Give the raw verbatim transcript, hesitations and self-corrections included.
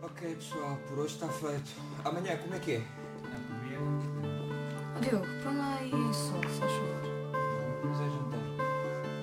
Ok, pessoal, por hoje está feito. Amanhã, como é que é? A comer. Oh, Diogo, põe lá aí só.